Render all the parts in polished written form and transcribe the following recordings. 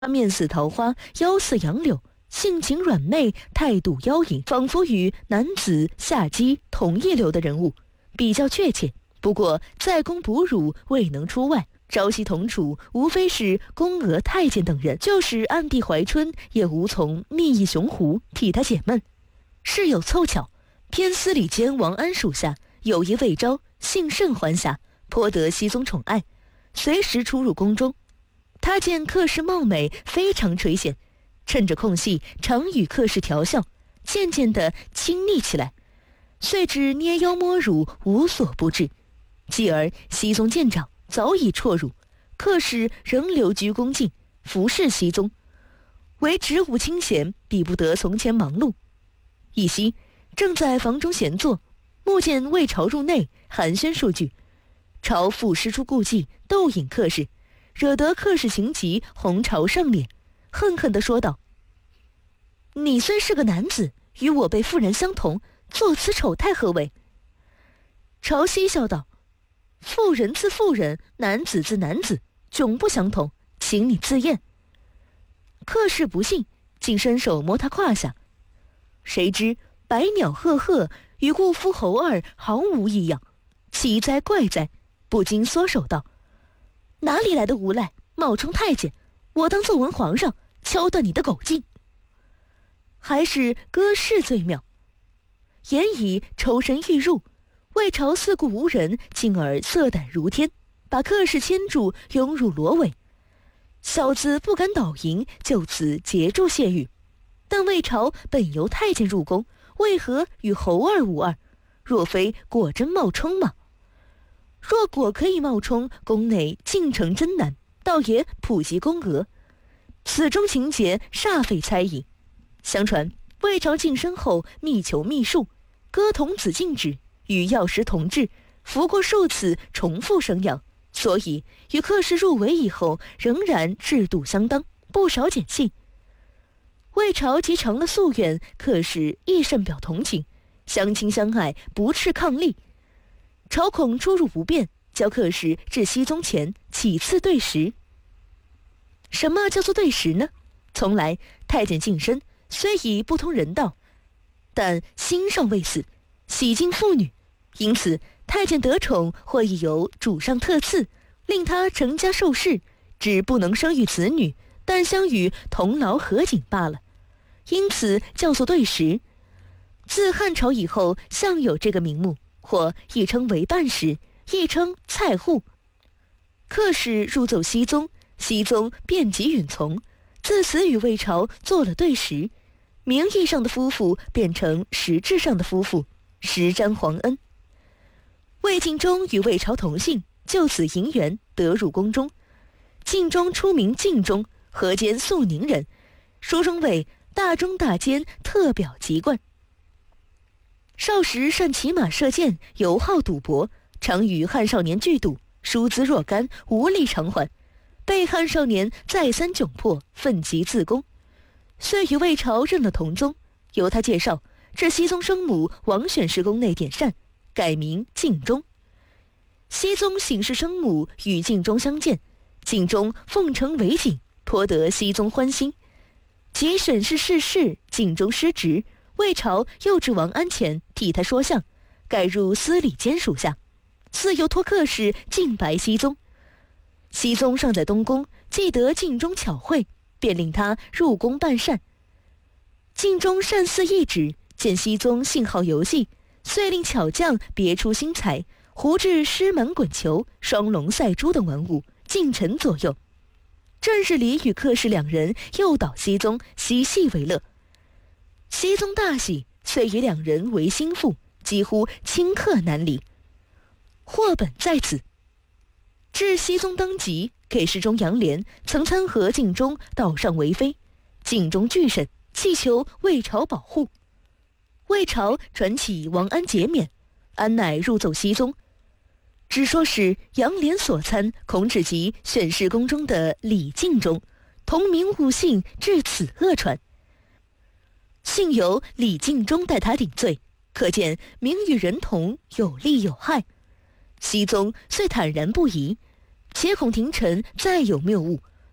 面似桃花，腰似杨柳，性情软媚，态度妖隐，仿佛与男子夏姬同一流的人物，比较确切。不过在宫哺乳，未能出外，朝夕同处，无非是宫娥、太监等人，就是暗地怀春，也无从密议雄狐替他解闷。事有凑巧，偏司礼监王安属下有一魏昭，性甚欢侠，颇得熹宗宠爱，随时出入宫中。他见客氏貌美，非常垂涎，趁着空隙常与客氏调笑，渐渐地亲昵起来，遂至捏腰摸乳，无所不至。继而熹宗见长，早已辍入，客氏仍留居宫禁，服侍熹宗，唯职务清闲，比不得从前忙碌。一夕正在房中闲坐，目见魏朝入内寒暄数句，朝父施出故伎，逗引客氏，惹得客氏情急，红潮上脸，恨恨地说道：“你虽是个男子，与我辈妇人相同，作此丑态何为？”朝嬉笑道：“妇人自妇人，男子自男子，迥不相同，请你自验。”客氏不信，竟伸手摸他胯下，谁知百鸟赫赫，与顾夫侯儿毫无异样，奇哉怪哉，不禁缩手道：“哪里来的无赖，冒充太监，我当奏闻皇上，敲断你的狗颈。”还是歌事最妙。言已抽身欲入，魏朝四顾无人，进而色胆如天，把客氏牵住，拥入罗帷。小子不敢倒迎，就此截住谢玉。但魏朝本由太监入宫，为何与侯儿无二？若非果真冒充吗？若果可以冒充，宫内竟成真男，倒也普及宫娥。此中情节煞费猜疑。相传魏朝晋升后，密求秘术，歌童子禁止，与药师同治，服过数次，重复生养，所以与客氏入围以后，仍然制度相当，不少简信。魏朝即成了夙愿，客氏亦甚表同情，相亲相爱，不斥抗力。朝恐出入不便，教客氏至熹宗前起次对食。什么叫做对食呢？从来太监晋升，虽已不通人道，但心尚未死，喜敬妇女，因此太监得宠，或亦由主上特赐，令他成家受氏，只不能生育子女，但相与同劳合景罢了，因此叫做对食。自汉朝以后，向有这个名目，或亦称为半食，亦称菜户。客氏入奏熹宗，熹宗便即允从，自此与魏朝做了对食，名义上的夫妇变成实质上的夫妇，实沾皇恩。魏晋忠与魏朝同姓，就此姻缘得入宫中。晋忠出名晋忠，河间肃宁人，书中谓大忠大奸，特表籍贯。少时善骑马射箭，尤好赌博，常与汉少年聚赌，输资若干，无力偿还，被汉少年再三窘迫，愤极自宫，遂与魏朝认了同宗，由他介绍，至熹宗生母王选氏宫内典善，改名晋忠。熹宗省视生母，与晋忠相见，晋忠奉承为景，颇得熹宗欢心。及审视世事，晋忠失职，魏朝又至王安前替他说相，改入司礼监属下，自由托客氏进白熹宗。熹宗尚在东宫，既得晋忠巧会，便令他入宫办善。晋忠善似一指，见熹宗性好游戏，遂令巧匠别出心裁，胡制狮门滚球、双龙赛珠等玩物，进陈左右。正日里与客氏两人诱导熹宗嬉戏为乐，熹宗大喜，遂以两人为心腹，几乎顷刻难离。祸本在此。至熹宗当即，给事中杨涟曾参合晋忠岛上为妃，晋忠拒审，祈求魏朝保护。魏朝传起王安减免，安乃入奏熹宗，只说是杨涟所参，恐只及选氏宫中的李晋忠，同名误姓，至此恶传。幸有李晋忠代他顶罪，可见名与人同，有利有害。熹宗虽坦然不疑，且恐廷臣再有谬误，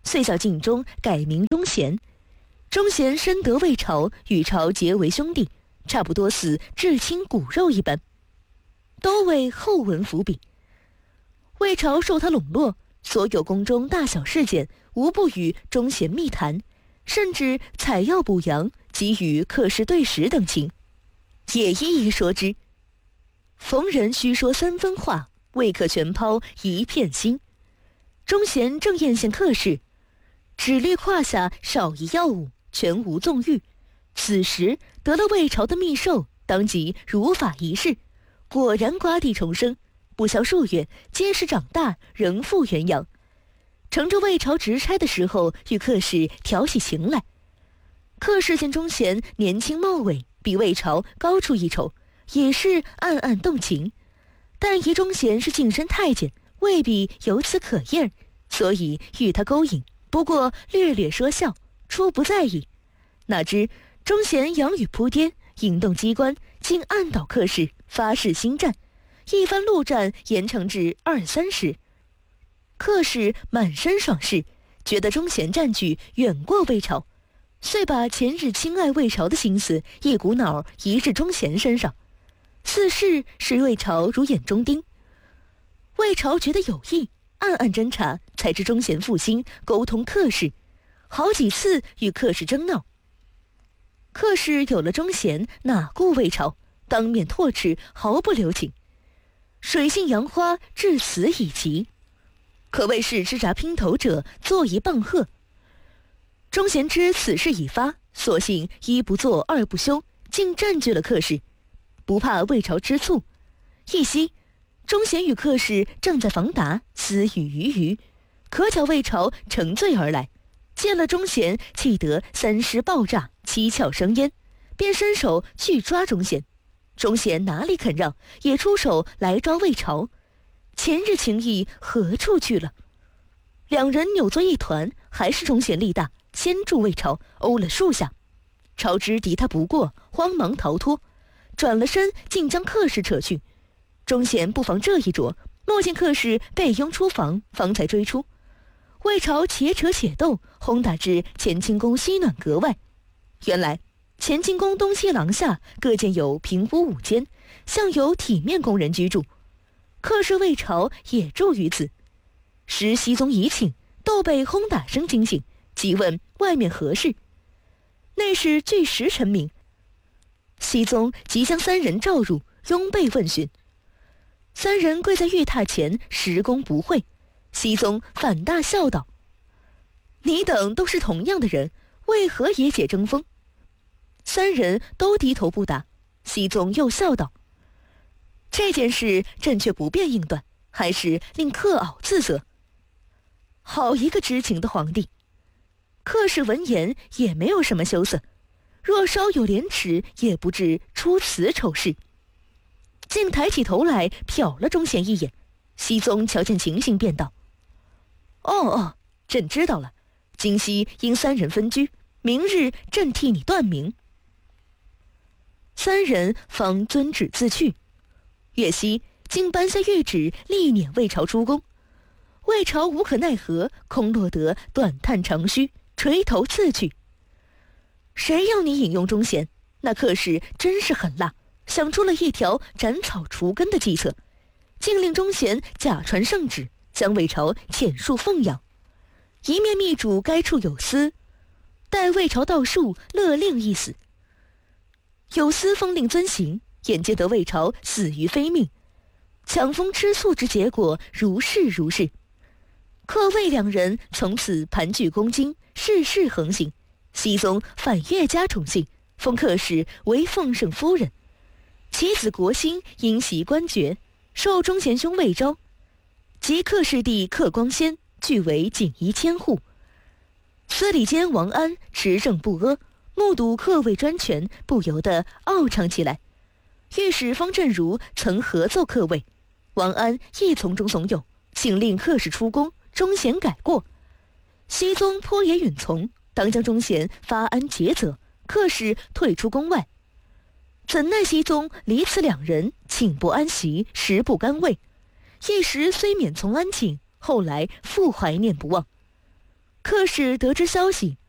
遂叫晋中改名忠贤。忠贤深得魏朝，与朝结为兄弟，差不多似至亲骨肉一般，都为后文伏笔。魏朝受他笼络，所有宫中大小事件，无不与忠贤密谈，甚至采药补阳，给予客氏对食等情，也一一说之。逢人须说3分话，未可全抛一片心。忠贤正艳羡客氏，只虑胯下少一药物，全无纵欲。此时得了魏朝的密授，当即如法一试，果然瓜地重生，不消数月，结实长大，仍复原样。乘着魏朝值差的时候，与客氏挑起情来。客氏见忠贤年轻貌伟，比魏朝高出一筹，也是暗暗动情。但疑忠贤是近身太监，未必有此可验，所以与他勾引，不过略略说笑，初不在意。哪知忠贤洋语铺颠，引动机关，竟按倒客氏，发誓新战。一番陆战延长至2-3时，客氏满身爽势，觉得忠贤战局远过魏朝，遂把前日亲爱魏朝的心思一股脑移至忠贤身上，似是视魏朝如眼中钉。魏朝觉得有意，暗暗侦查，才知忠贤负心沟通客氏，好几次与客氏争闹。客氏有了忠贤，哪顾魏朝，当面唾斥，毫不留情。水性杨花，至死已急，可谓是支闸拼头者，坐一棒喝。忠贤知此事已发，索性一不做二不休，竟占据了客氏，不怕魏朝吃醋。一夕，忠贤与客氏正在房打，私语鱼鱼，可巧魏朝乘醉而来，见了忠贤，气得3尸爆炸，七窍生烟，便伸手去抓忠贤。忠贤哪里肯让，也出手来抓魏朝。前日情谊何处去了？两人扭作一团，还是忠贤力大，先助魏朝殴了数下。朝知敌他不过，慌忙逃脱，转了身，竟将客氏扯去。忠贤不防这一着，莫见客氏被拥出房，方才追出。魏朝且扯且斗，轰打至乾清宫西暖阁外。原来乾清宫东西廊下各建有平屋5间，向有体面工人居住。客氏魏朝也住于此。时熹宗已寝，斗被轰打声惊醒，即问外面何事。内侍据实陈明。熹宗即将3人召入，拥被问询。3人跪在玉榻前，十躬不讳。熹宗反大笑道：“你等都是同样的人，为何也解争锋？”3人都低头不答。熹宗又笑道：“这件事朕却不便应断，还是令客媪自责。”好一个知情的皇帝！客氏闻言也没有什么羞涩，若稍有廉耻，也不至出此丑事。竟抬起头来瞟了忠贤一眼。熹宗瞧见情形，便道：“哦，朕知道了。今夕因3人分居，明日朕替你断名。”3人方遵旨自去。岳熙竟颁下谕旨，力撵魏朝出宫。魏朝无可奈何，空落得短叹长吁，垂头自去。谁要你引用忠贤？那客氏真是狠辣，想出了一条斩草除根的计策，竟令忠贤假传圣旨，将魏朝遣戍奉养。一面密嘱该处有司，待魏朝到数，勒令一死。有司奉令遵行，眼见得魏朝死于非命，抢风吃醋之结果如是。客魏2人从此盘踞宫京，事事横行。熹宗反越加宠幸，封客氏为奉圣夫人。其子国兴因袭官爵，受忠贤兄魏昭，及客氏弟客光先俱为锦衣千户。司礼监王安持政不阿，目睹客魏专权，不由得傲畅起来。御史方振如曾合奏客魏，王安亦从中怂恿，请令客氏出宫，忠贤改过。熹宗颇也允从，当将忠贤发安节责，客氏退出宫外。怎奈熹宗离此2人，寝不安席，食不甘味。一时虽免从安寝，后来复怀念不忘。 客使得知消息，